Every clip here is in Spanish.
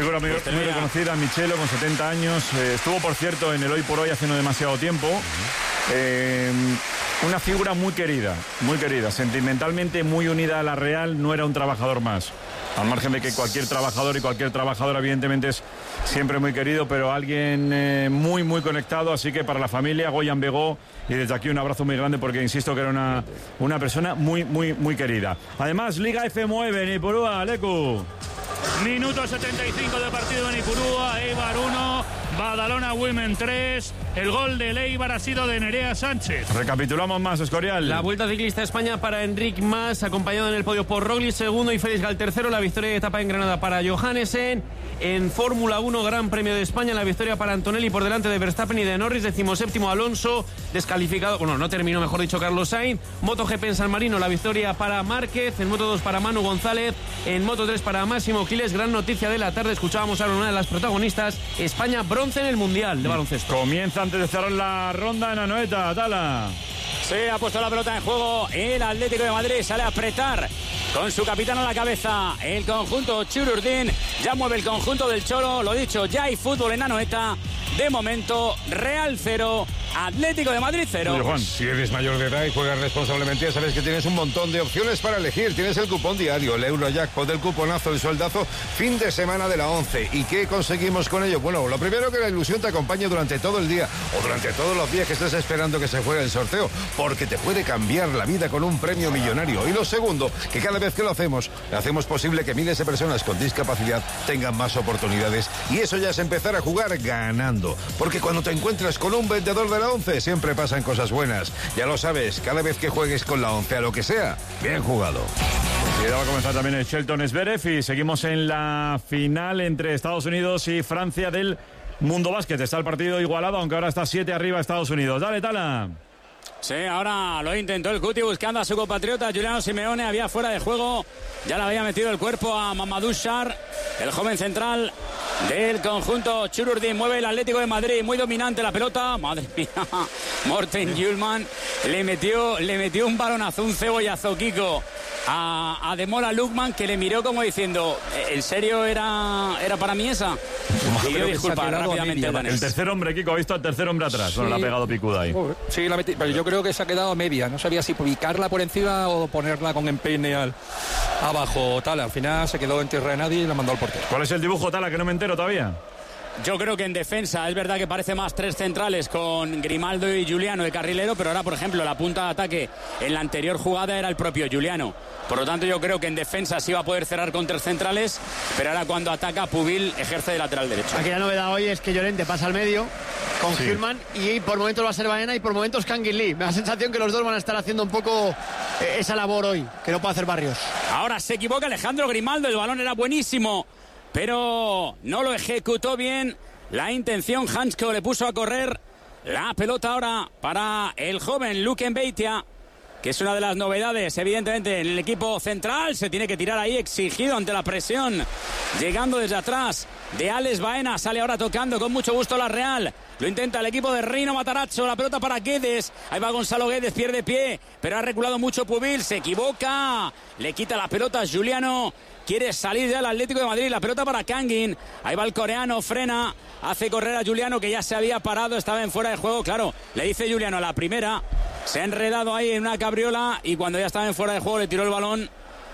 figura muy reconocida, Michelo, con 70 años. Estuvo, por cierto, en el Hoy por Hoy hace no demasiado tiempo. Una figura muy querida, sentimentalmente muy unida a la Real, no era un trabajador más. Al margen de que cualquier trabajador y cualquier trabajadora evidentemente es siempre muy querido, pero alguien muy conectado, así que para la familia, Goyan Begó, y desde aquí un abrazo muy grande porque insisto que era una persona muy querida. Además, Liga F9 en Ipurúa, Leku. Minuto 75 de partido en Ipurúa, Eibar 1, Badalona Women 3. El gol de Eibar ha sido de Nerea Sánchez. Recapitulamos más, Escorial. La Vuelta Ciclista a España para Enric Mas, acompañado en el podio por Roglic segundo y Félix Gal tercero. La victoria de etapa en Granada para Johannesen. En Fórmula 1, Gran Premio de España, la victoria para Antonelli por delante de Verstappen y de Norris. 17º Alonso, descalificado, bueno, no terminó, mejor dicho, Carlos Sainz. MotoGP en San Marino, la victoria para Márquez. En Moto2 para Manu González. En Moto3 para Máximo Quiles. Gran noticia de la tarde, escuchábamos a una de las protagonistas. España bronce en el Mundial de baloncesto. Comienza antes de cerrar la ronda en Anoeta, Tala. Se ha puesto la pelota en juego el Atlético de Madrid, sale a apretar con su capitán a la cabeza el conjunto Chururdín, ya mueve el conjunto del Cholo, lo dicho, ya hay fútbol en Anoeta, de momento Real 0, Atlético de Madrid 0. Si eres mayor de edad y juegas responsablemente, ya sabes que tienes un montón de opciones para elegir. Tienes el cupón diario, el Eurojackpot, el cuponazo, el sueldazo, fin de semana de la 11. ¿Y qué conseguimos con ello? Bueno, lo primero, que la ilusión te acompañe durante todo el día o durante todos los días que estés esperando que se juegue el sorteo, porque te puede cambiar la vida con un premio millonario. Y lo segundo, que cada vez que lo hacemos posible que miles de personas con discapacidad tengan más oportunidades. Y eso ya es empezar a jugar ganando. Porque cuando te encuentras con un vendedor de la 11, siempre pasan cosas buenas. Ya lo sabes, cada vez que juegues con la 11, a lo que sea, bien jugado. Y va a comenzar también el Shelton Zverev y seguimos en la final entre Estados Unidos y Francia del Mundo Básquet. Está el partido igualado, aunque ahora está 7 arriba Estados Unidos. Dale, Tala. Sí, ahora lo intentó el Cuti buscando a su compatriota Giuliano Simeone, había fuera de juego, ya le había metido el cuerpo a Mamadou Sarr, el joven central del conjunto Chururdín. Mueve el Atlético de Madrid, muy dominante la pelota, madre mía, Morten Hjulman le metió un balonazo, un cebollazo, Kiko, a Demola Lukman, que le miró como diciendo, ¿en serio era para mí esa? Pidió disculpas rápidamente. El tercer hombre, Kiko, ha visto al tercer hombre atrás. Sí. Bueno, le ha pegado picuda ahí. Sí, pero yo creo que se ha quedado media. No sabía si picarla por encima o ponerla con empeine abajo. Tala, al final se quedó en tierra de nadie y la mandó al portero. ¿Cuál es el dibujo, Tala, que no me entero todavía? Yo creo que en defensa es verdad que parece más tres centrales con Grimaldo y Giuliano de carrilero, pero ahora, por ejemplo, la punta de ataque en la anterior jugada era el propio Giuliano. Por lo tanto, yo creo que en defensa sí va a poder cerrar con tres centrales, pero ahora cuando ataca, Pubil ejerce de lateral derecho. Aquí la novedad hoy es que Llorente pasa al medio con Hjulman y por momentos va a ser Baena y por momentos Kangin Lee. Me da la sensación que los dos van a estar haciendo un poco esa labor hoy, que no puede hacer Barrios. Ahora se equivoca Alejandro Grimaldo, el balón era buenísimo, pero no lo ejecutó bien. La intención, Hansko le puso a correr. La pelota ahora para el joven Luke Mbeitia, que es una de las novedades, evidentemente, en el equipo central. Se tiene que tirar ahí, exigido ante la presión, llegando desde atrás de Alex Baena. Sale ahora tocando con mucho gusto la Real. Lo intenta el equipo de Rino Matarazzo. La pelota para Guedes. Ahí va Gonzalo Guedes, pierde pie, pero ha reculado mucho Pubil. Se equivoca. Le quita la pelota a Giuliano. Quiere salir ya el Atlético de Madrid. La pelota para Kangin. Ahí va el coreano, frena. Hace correr a Giuliano, que ya se había parado, estaba en fuera de juego. Claro, le dice Giuliano a la primera. Se ha enredado ahí en una cabriola y cuando ya estaba en fuera de juego le tiró el balón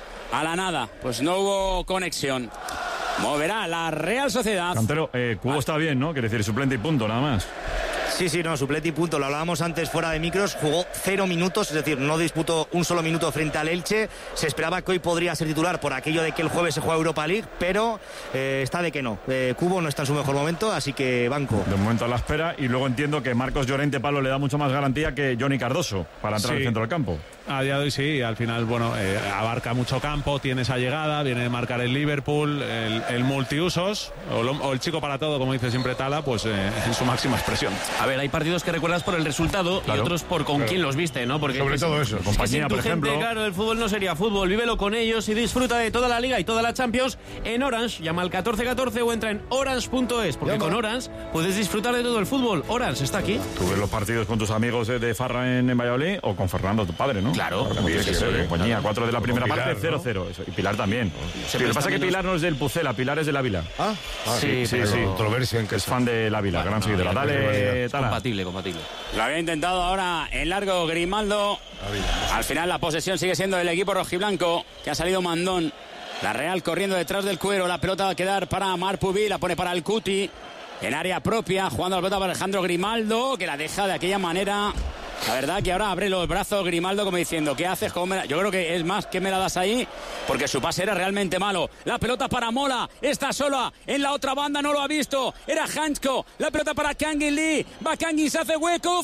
a la nada. Pues no hubo conexión. Moverá la Real Sociedad. Cantero, Cubo está bien, ¿no? Quiere decir suplente y punto, nada más. Sí, no, suplente y punto. Lo hablábamos antes fuera de micros. Jugó 0 minutos, es decir, no disputó un solo minuto frente al Elche. Se esperaba que hoy podría ser titular por aquello de que el jueves se juega Europa League, pero está de que no. Cubo no está en su mejor momento, así que banco. De momento a la espera, y luego entiendo que Marcos Llorente, Pablo, le da mucho más garantía que Johnny Cardoso para entrar al centro del campo. A día de hoy sí, al final, bueno, abarca mucho campo, tiene esa llegada, viene de marcar el Liverpool, el multiusos, o el chico para todo, como dice siempre Tala, pues en su máxima expresión. A ver, hay partidos que recuerdas por el resultado, claro, y otros por con quién los viste, ¿no? Porque sobre todo eso, compañía, por ejemplo. Claro, el fútbol no sería fútbol, vívelo con ellos y disfruta de toda la Liga y toda la Champions en Orange. Llama al 1414 o entra en orange.es, porque con Orange puedes disfrutar de todo el fútbol. Orange está aquí. ¿Tú ves los partidos con tus amigos de farra en Valladolid o con Fernando, tu padre, no? Claro. Tiene que ser, compañía. 4 de la primera Pilar, parte, 0-0. Eso. Y Pilar también. Lo que pasa es que Pilar no es del Pucela, Pilar es del Ávila. Sí. Controversia en Es fan del Ávila, gran seguidora. Dale, Tala. Compatible. Lo había intentado ahora en largo Grimaldo. Al final la posesión sigue siendo del equipo rojiblanco, que ha salido mandón. La Real corriendo detrás del cuero. La pelota va a quedar para Marpubi. La pone para el Cuti. En área propia. Jugando la pelota para Alejandro Grimaldo, que la deja de aquella manera. La verdad que ahora abre los brazos Grimaldo como diciendo, ¿qué haces? Yo creo que es más que me la das ahí, porque su pase era realmente malo. La pelota para Mola. Está sola. En la otra banda no lo ha visto. Era Hansko. La pelota para Kangin Lee. Va Kangin, se hace hueco.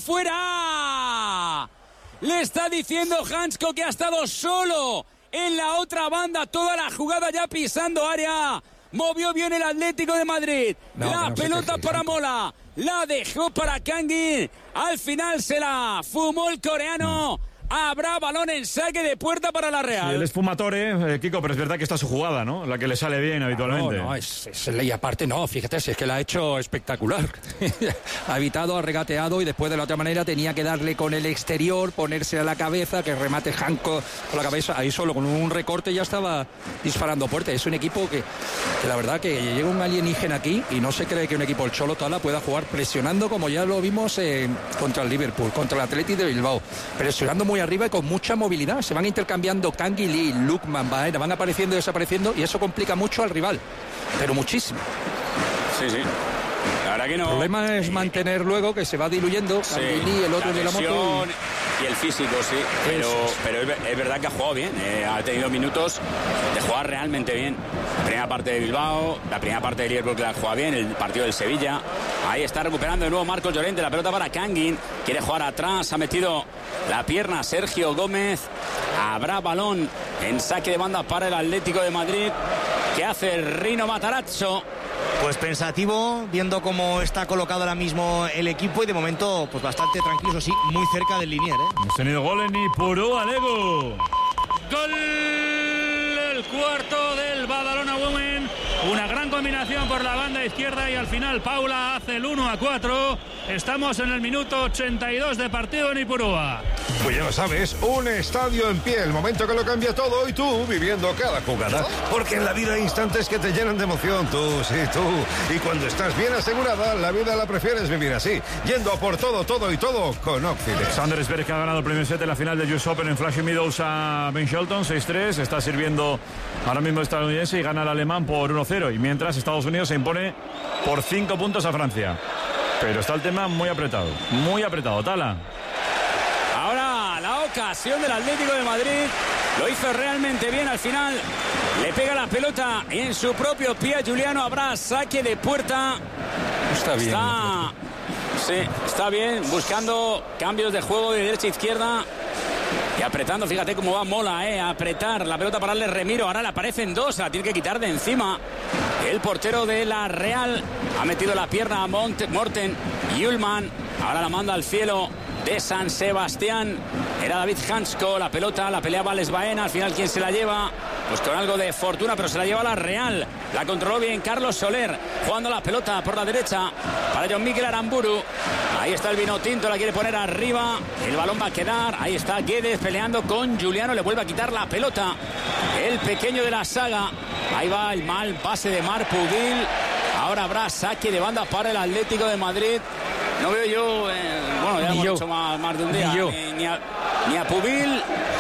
¡Fuera! Le está diciendo Hansko que ha estado solo en la otra banda, toda la jugada ya pisando área. Movió bien el Atlético de Madrid. La pelota para Mola. La dejó para Kangin. Al final se la fumó el coreano. Habrá balón en saque de puerta para la Real. Sí, él es fumatore, Kiko, pero es verdad que está su jugada, ¿no? La que le sale bien habitualmente. No, es ley aparte, no, fíjate, si es que la ha hecho espectacular. Ha evitado, ha regateado y después de la otra manera tenía que darle con el exterior, ponerse a la cabeza, que remate Hanko con la cabeza, ahí solo con un recorte ya estaba disparando fuerte. Es un equipo que la verdad que llega un alienígena aquí y no se cree que un equipo, el Cholo Tala, pueda jugar presionando como ya lo vimos contra el Liverpool, contra el Athletic de Bilbao, presionando muy arriba y con mucha movilidad. Se van intercambiando Kangin Lee, Lukman, Baena, van apareciendo y desapareciendo y eso complica mucho al rival, pero muchísimo. Sí. La verdad que no. El problema es mantener luego que se va diluyendo Kangin Lee, el otro de la moto y el físico, sí, pero es verdad que ha jugado bien, ha tenido minutos de jugar realmente bien. La primera parte de Bilbao, la primera parte de Liverpool que la ha jugado bien, el partido del Sevilla. Ahí está recuperando de nuevo Marcos Llorente, la pelota para Kangin, quiere jugar atrás, ha metido la pierna Sergio Gómez. Habrá balón en saque de banda para el Atlético de Madrid. ¿Qué hace Rino Matarazzo? Pues pensativo, viendo cómo está colocado ahora mismo el equipo y de momento pues bastante tranquilo, eso sí, muy cerca del linier. Hemos tenido gol en Ipurú, Alego. Gol, el cuarto del Badalona Women. Una gran combinación por la banda izquierda y al final Paula hace el 1-4. Estamos en el minuto 82 de partido en Ipurúa. Pues ya lo sabes, un estadio en pie, el momento que lo cambia todo y tú viviendo cada jugada. Porque en la vida hay instantes que te llenan de emoción, tú. Y cuando estás bien asegurada, la vida la prefieres vivir así, yendo a por todo y todo con Occident. Alexander Zverev, que ha ganado el primer set en la final de US Open en Flushing Meadows a Ben Shelton, 6-3. Está sirviendo ahora mismo el estadounidense y gana el alemán por 1-0. Y mientras Estados Unidos se impone por 5 puntos a Francia. Pero está el tema muy apretado, Tala. Ahora la ocasión del Atlético de Madrid. Lo hizo realmente bien al final. Le pega la pelota en su propio pie a Juliano. Habrá saque de puerta. Está bien. Está bien. Buscando cambios de juego de derecha a izquierda. Y apretando, fíjate cómo va Mola, apretar la pelota para darle Remiro. Ahora le aparecen dos, la tiene que quitar de encima. El portero de la Real ha metido la pierna a Morten Hjulman. Ahora la manda al cielo de San Sebastián. Era David Hansko, la pelota la peleaba Les Baena. Al final, ¿quién se la lleva? Pues con algo de fortuna, pero se la lleva la Real. La controló bien Carlos Soler, jugando la pelota por la derecha para John Miguel Aramburu. Ahí está el vino tinto, la quiere poner arriba. El balón va a quedar. Ahí está Guedes peleando con Juliano. Le vuelve a quitar la pelota el pequeño de la saga. Ahí va el mal pase de Marpudil. Ahora habrá saque de banda para el Atlético de Madrid. No veo yo, ya hemos hecho más de un día, ni a Pubil,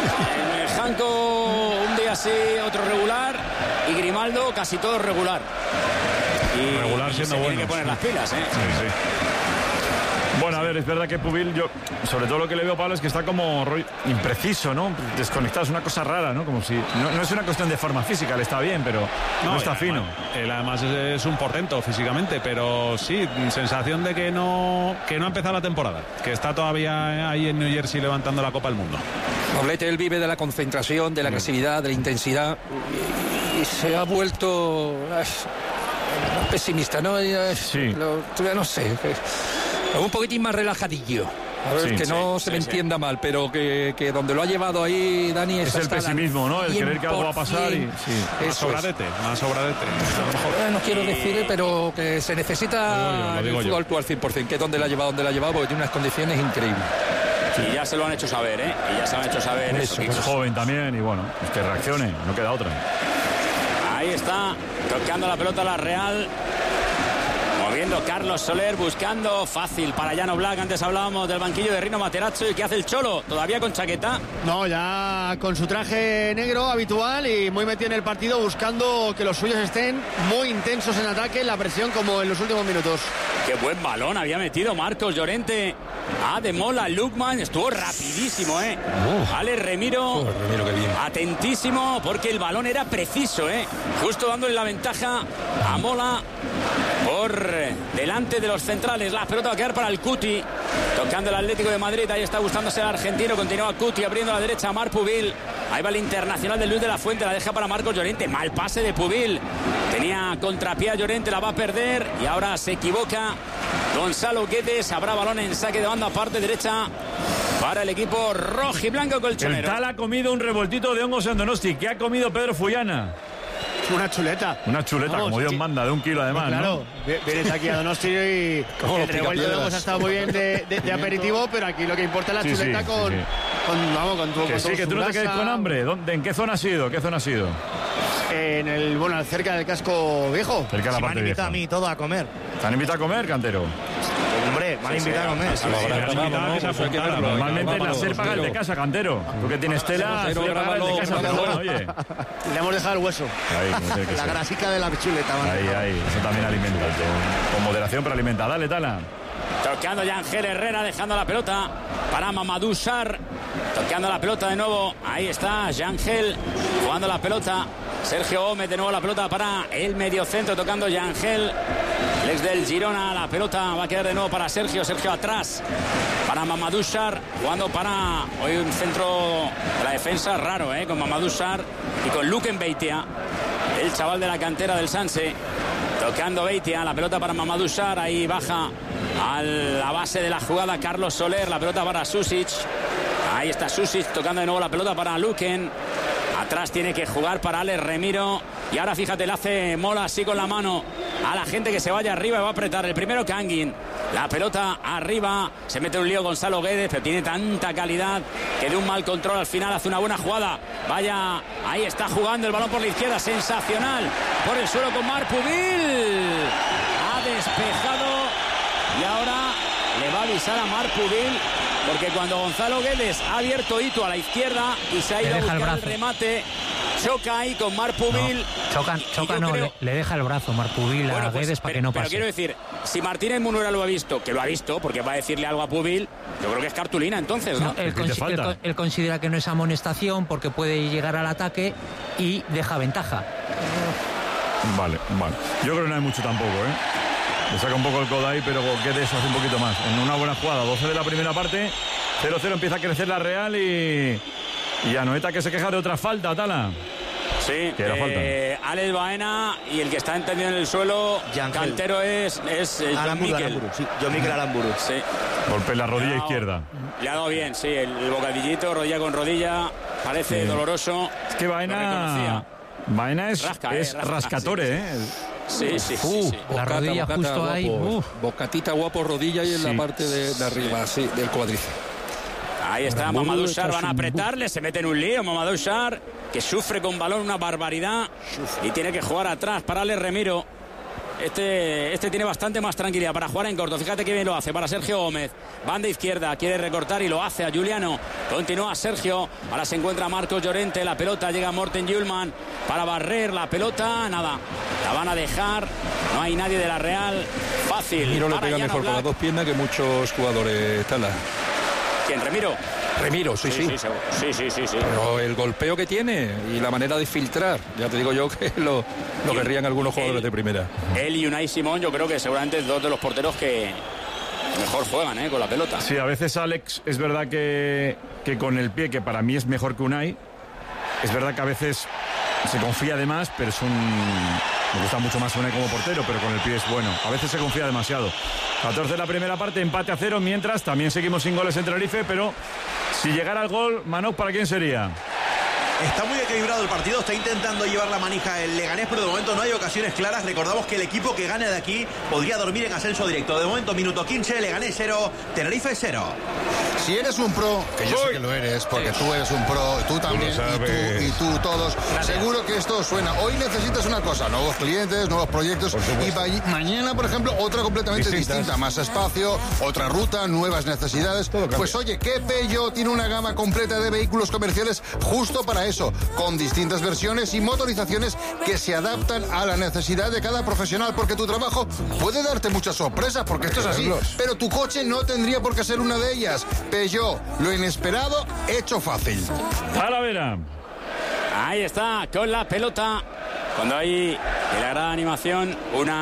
Janko un día sí, otro regular, y Grimaldo casi todo regular. Y regular siendo bueno. Tiene que poner las pilas, Sí. Bueno, a ver, es verdad que Pubil, yo, sobre todo lo que le veo, Pablo, es que está como impreciso, ¿no? Desconectado, es una cosa rara, ¿no? Como si, no es una cuestión de forma física, le está bien, pero no está fino. Él además es un portento físicamente, pero sí, sensación de que no ha empezado la temporada, que está todavía ahí en New Jersey levantando la Copa del Mundo. Doblete, él vive de la concentración, de la agresividad, de la intensidad y se ha vuelto pesimista, ¿no? Sí. No sé, un poquitín más relajadillo. A ver, que no se me entienda mal, pero que donde lo ha llevado ahí Dani es el pesimismo, ¿no? El creer que algo va a pasar y más sobradete. No quiero decir, pero que se necesita el fútbol al 100%, que es donde la ha llevado, porque tiene unas condiciones increíbles. Y ya se lo han hecho saber, ¿eh? Y ya se lo han hecho saber. Es joven también y bueno, es que reaccione, no queda otra. Ahí está, tocando la pelota la Real. Moviendo Carlos Soler, buscando fácil para Jan Oblak. Antes hablábamos del banquillo de Rino Materazzo. ¿Y qué hace el Cholo? ¿Todavía con chaqueta? No, ya con su traje negro habitual y muy metido en el partido, buscando que los suyos estén muy intensos en ataque, en la presión como en los últimos minutos. Qué buen balón había metido Marcos Llorente. De Mola, Lukman, estuvo rapidísimo, ¿eh? Ale Remiro, Remiro, qué bien. Atentísimo, porque el balón era preciso, ¿eh? Justo dándole la ventaja a Mola por delante de los centrales. La pelota va a quedar para el Cuti, tocando el Atlético de Madrid. Ahí está gustándose el argentino. Continúa Cuti abriendo a la derecha a Marc Pubil. Ahí va el internacional de Luis de la Fuente. La deja para Marcos Llorente. Mal pase de Pubil. Tenía contrapié a Llorente, la va a perder. Y ahora se equivoca Gonzalo Guedes. Habrá balón en saque de banda, parte derecha para el equipo rojiblanco colchonero. El tal ha comido un revoltito de hongos en Donosti. ¿Qué ha comido Pedro Fullana? Una chuleta. Una chuleta, vamos, como Dios manda, de 1 kilo además, pues claro, ¿no? Vienes aquí a Donosti y el revuelto de hongos ha estado muy bien de aperitivo, pero aquí lo que importa es la chuleta con tu... Que sí, que tú no te quedes con hambre. ¿En qué zona ha sido? ¿Qué zona ha sido? En el, cerca del casco viejo. Cerca de la parte me han invitado a mí todo a comer. ¿Te han invitado a comer, Cantero? Hombre, me han invitado a comer. Normalmente la SER paga el de casa, Cantero. Tú que tienes tela, el de casa. Pero bueno, oye. Le hemos dejado el hueso. Ahí, la grasica de la chuleta. Ahí, eso también alimenta. Con moderación, pero alimenta. Dale, Tala. Tocando ya Ángel Herrera, dejando la pelota para Mamadou Sarr. Tocando la pelota de nuevo. Ahí está Yangel jugando la pelota. Sergio Gómez de nuevo la pelota para el mediocentro, tocando Yangel. El ex del Girona, la pelota va a quedar de nuevo para Sergio atrás. Para Mamadou Sarr, jugando para hoy un centro de la defensa raro, con Mamadou Sarr y con Luken Beitia, el chaval de la cantera del Sanse. Tocando Beitia, la pelota para Mamadou Sarr, ahí baja a la base de la jugada Carlos Soler, la pelota para Susic. Ahí está Susic tocando de nuevo la pelota para Luken. Atrás tiene que jugar para Alex Remiro. Y ahora fíjate, le hace Mola así con la mano a la gente que se vaya arriba y va a apretar. El primero Kangin. La pelota arriba. Se mete un lío Gonzalo Guedes, pero tiene tanta calidad que de un mal control al final hace una buena jugada. Vaya, ahí está jugando el balón por la izquierda. Sensacional. Por el suelo con Marc Pubil. Ha despejado. Y ahora le va a avisar a Marc Pubil. Porque cuando Gonzalo Guedes ha abierto hito a la izquierda y se ha ido a buscar el remate, choca ahí con Marc Pubil. Le deja el brazo Marc Pubil a Guedes para que no pase. Pero quiero decir, si Martínez Munera lo ha visto, que lo ha visto, porque va a decirle algo a Pubil, yo creo que es cartulina entonces, ¿no? Él considera que no es amonestación porque puede llegar al ataque y deja ventaja. Vale. Yo creo que no hay mucho tampoco, Le saca un poco el codo ahí, pero Guedes hace un poquito más. En una buena jugada, 12 de la primera parte, 0-0, empieza a crecer la Real y Anoeta que se queja de otra falta, Tala. Sí, Alex Baena y el que está entendido en el suelo, Cantero es John Miquel. John Miquel Aramburu. Sí. Golpe en la rodilla izquierda. Le ha dado bien, sí, el bocadillito, rodilla con rodilla, parece doloroso. Es que Baena es rascatore, Sí. La rodilla justo guapo, ahí. Bocatita guapo, rodilla y en la parte de arriba, del cuádriceps. Ahí está Mamadou Sarr, van a apretarle, se mete en un lío Mamadou Sarr, que sufre con balón una barbaridad y tiene que jugar atrás para Alex Remiro. Este tiene bastante más tranquilidad para jugar en corto. Fíjate que bien lo hace para Sergio Gómez. Banda izquierda, quiere recortar y lo hace a Juliano. Continúa Sergio. Ahora se encuentra Marcos Llorente. La pelota llega a Morten Hjulmand para barrer la pelota. Nada, la van a dejar. No hay nadie de la Real. Fácil. Remiro le pega mejor con las dos piernas que muchos jugadores. Tala. ¿Quién? Remiro, sí. Pero el golpeo que tiene y la manera de filtrar, ya te digo yo que lo querrían algunos jugadores de primera. Él y Unai Simón, yo creo que seguramente dos de los porteros que mejor juegan con la pelota. Sí, a veces Alex es verdad que con el pie, que para mí es mejor que Unai, es verdad que a veces se confía de más, pero me gusta mucho más Unai como portero, pero con el pie es bueno. A veces se confía demasiado. 14 de la primera parte, empate a 0, mientras también seguimos sin goles en Tenerife, pero si llegara el gol, Manoj, ¿para quién sería? Está muy equilibrado el partido, está intentando llevar la manija el Leganés, pero de momento no hay ocasiones claras. Recordamos que el equipo que gane de aquí podría dormir en ascenso directo. De momento, minuto 15, Leganés 0, Tenerife 0. Si eres un pro, que yo sé que lo eres, porque tú eres un pro, tú también, y tú todos, seguro que esto suena. Hoy necesitas una cosa, nuevos clientes, nuevos proyectos, y mañana, por ejemplo, otra completamente distinta, más espacio, otra ruta, nuevas necesidades. Pues oye, que Peugeot tiene una gama completa de vehículos comerciales justo para eso, con distintas versiones y motorizaciones que se adaptan a la necesidad de cada profesional, porque tu trabajo puede darte muchas sorpresas, porque esto es así, pero tu coche no tendría por qué ser una de ellas. Peugeot, lo inesperado hecho fácil. Talavera. Ahí está, con la pelota. Cuando hay en la gran animación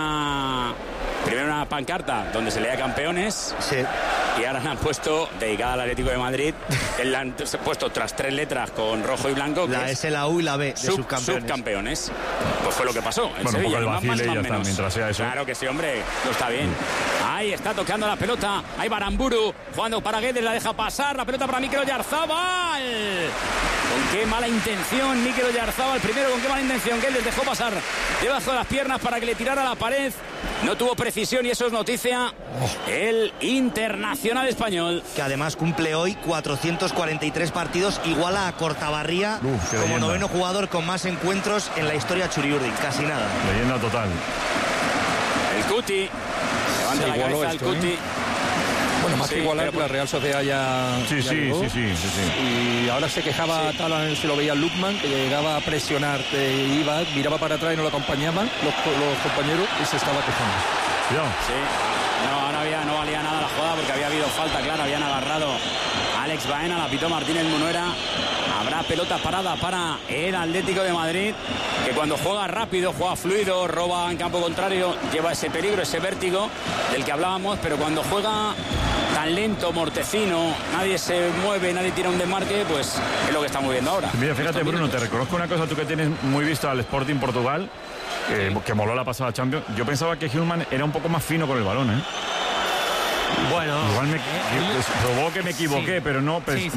primero una pancarta donde se leía campeones. Sí. Y ahora le han puesto, dedicada al Atlético de Madrid, le han puesto tras 3 letras con rojo y blanco. La S, la U y la B de subcampeones. Pues fue lo que pasó en Sevilla. Más menos. Mientras sea eso. Claro que sí, hombre. No está bien. Ahí está tocando la pelota. Ahí Baramburu jugando para Guedes. La deja pasar. La pelota para Mikel Oyarzabal. Con qué mala intención Mikel Oyarzabal. Primero con qué mala intención. Guedes dejó pasar debajo de las piernas para que le tirara a la pared. No tuvo precisión y eso es noticia. El internacional español. Que además cumple hoy 443 partidos. Iguala a Cortabarría como noveno jugador con más encuentros en la historia Churiurdi. Casi nada. Leyenda total. El Cuti. Levanta la cabeza el Cuti. Bueno, más que igualar, la Real Sociedad ya... Sí. Y ahora se quejaba, tal, se lo veía Lukman, que llegaba a presionar, iba, miraba para atrás y no lo acompañaban los compañeros y se estaba quejando. Cuidado. Sí. No valía nada la jugada porque había habido falta, claro, habían agarrado a Alex Baena, la pitó Martínez Munuera. Habrá pelota parada para el Atlético de Madrid, que cuando juega rápido, juega fluido, roba en campo contrario, lleva ese peligro, ese vértigo del que hablábamos, pero cuando juega tan lento, mortecino, nadie se mueve, nadie tira un desmarque, pues es lo que estamos viendo ahora. Mira, fíjate, Bruno, te reconozco una cosa, tú que tienes muy visto al Sporting Portugal, que moló la pasada Champions. Yo pensaba que Hillman era un poco más fino con el balón, ¿eh? Bueno, igual probó que me equivoqué, pero no.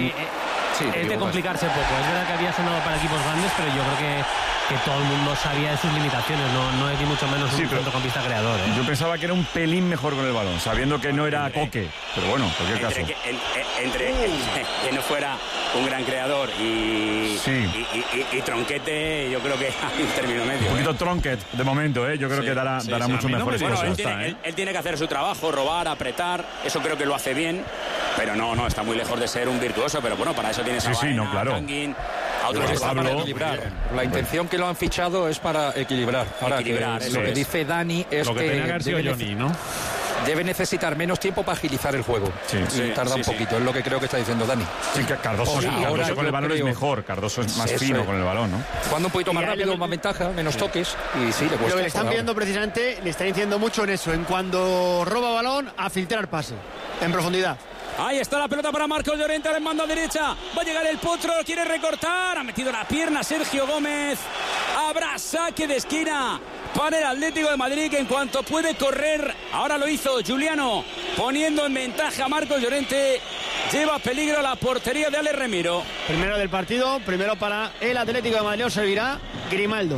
Es de complicarse poco. Es verdad que había sonado para equipos grandes, pero yo creo que todo el mundo sabía de sus limitaciones, no es ni mucho menos un centrocampista creador. Yo pensaba que era un pelín mejor con el balón, sabiendo que no era Coque, pero bueno, en cualquier caso. Entre que no fuera un gran creador y Tronquete, yo creo que hay un término medio. Un poquito Tronquet de momento, yo creo que dará mucho mejores cosas. Él tiene que hacer su trabajo, robar, apretar, eso creo que lo hace bien, pero no está muy lejos de ser un virtuoso, pero bueno, para eso tienes a Baena, claro. Tanguin, a otros para equilibrar. La intención que lo han fichado es para equilibrar. Ahora, lo que dice Dani es lo que tenía que haber sido Johnny, ¿no? Debe necesitar menos tiempo para agilizar el juego. Tarda un poquito, es lo que creo que está diciendo Dani. Sí, que Cardoso con el balón es mejor. Cardoso es más fino con el balón, ¿no? Cuando un poquito más rápido, más ventaja, menos toques. Y sí, le cuesta. Lo que le están pidiendo precisamente, le están diciendo mucho en eso, en cuando roba balón, a filtrar pase, en profundidad. Ahí está la pelota para Marcos Llorente, en mando derecha. Va a llegar el Potro, quiere recortar. Ha metido la pierna Sergio Gómez. Habrá saque de esquina para el Atlético de Madrid, que en cuanto puede correr, ahora lo hizo Juliano, poniendo en ventaja a Marcos Llorente. Lleva peligro la portería de Alex Remiro. Primero del partido, primero para el Atlético de Madrid, servirá Grimaldo.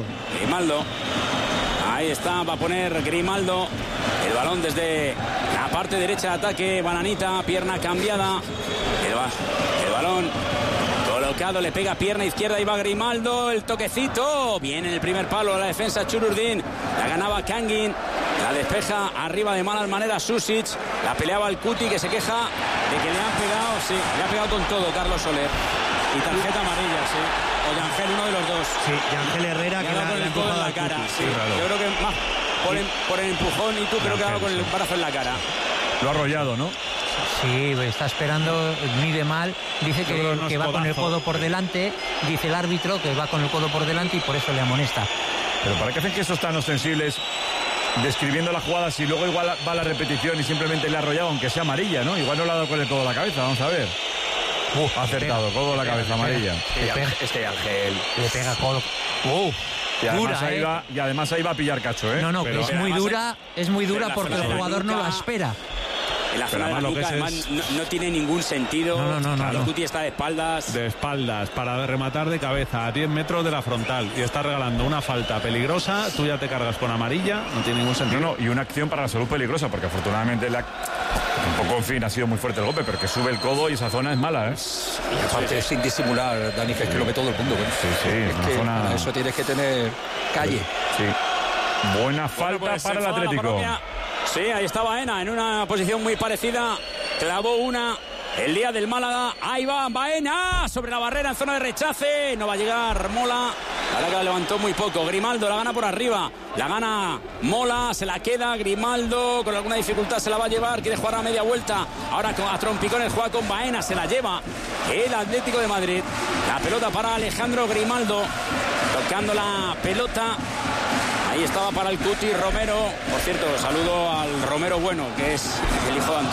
Ahí está, va a poner Grimaldo el balón desde la parte derecha de ataque. Bananita, pierna cambiada. El balón colocado, le pega pierna izquierda y va Grimaldo. El toquecito, viene en el primer palo de la defensa Chururdín. La ganaba Kangin. La despeja arriba de malas maneras Susic. La peleaba el Cuti, que se queja de que le han pegado. Sí, le ha pegado con todo Carlos Soler. Y tarjeta amarilla, sí. O Yangel, uno de los dos. Sí, Yangel Herrera, que le ha empujado la cara. Sí, yo creo que más por el empujón y tú, pero que ha dado con el brazo en la cara. Lo ha arrollado, ¿no? Sí, está esperando, mide mal, dice que va con el codo por delante, dice el árbitro que va con el codo por delante y por eso le amonesta. Pero ¿para qué hacen gestos tan ostensibles describiendo la jugada si luego igual va la repetición y simplemente le ha arrollado, aunque sea amarilla, ¿no? Igual no le ha dado con el codo a la cabeza, vamos a ver. Ha acertado, codo a la cabeza, amarilla. Es que Ángel le pega codo. Y además ahí va a pillar cacho, ¿eh? No, pero es muy dura porque el jugador no la espera. en la zona de la nuca, además no tiene ningún sentido. No. Cuti está de espaldas. De espaldas, para rematar de cabeza a 10 metros de la frontal y está regalando una falta peligrosa, tú ya te cargas con amarilla, no tiene ningún sentido. Y una acción para la salud peligrosa, porque afortunadamente un poco, en fin, ha sido muy fuerte el golpe, pero que sube el codo y esa zona es mala, ¿eh? Y aparte, sin disimular, Dani, que es que lo ve todo el mundo. Sí, es que zona... para eso tienes que tener calle. Sí. Buena falta para el Atlético. Sí, ahí está Baena en una posición muy parecida. Clavó una el día del Málaga. Ahí va Baena sobre la barrera en zona de rechace. No va a llegar Mola. La verdad que la levantó muy poco. Grimaldo la gana por arriba. La gana Mola. Se la queda Grimaldo. Con alguna dificultad se la va a llevar. Quiere jugar a media vuelta. Ahora a trompicones juega con Baena. Se la lleva el Atlético de Madrid. La pelota para Alejandro Grimaldo. Tocando la pelota. Ahí estaba para el Cuti Romero. Por cierto, saludo al Romero Bueno, que es el hijo de Antonio.